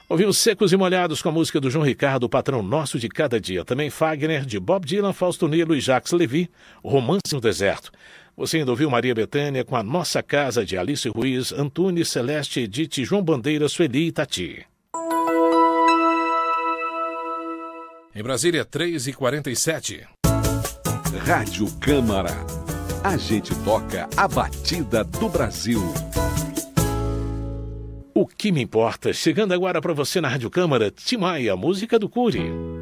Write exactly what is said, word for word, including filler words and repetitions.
Ouvimos Secos e Molhados com a música do João Ricardo, o patrão nosso de cada dia. Também Fagner, de Bob Dylan, Fausto Nilo e Jacques Levi, Romance no Deserto. Você ainda ouviu Maria Bethânia com A Nossa Casa, de Alice Ruiz, Antunes, Celeste, Edith, João Bandeira, Sueli e Tati. Em Brasília, três e quarenta e sete. Rádio Câmara. A gente toca a batida do Brasil. O que me importa? Chegando agora para você na Rádio Câmara, Tim Maia, música do Cury.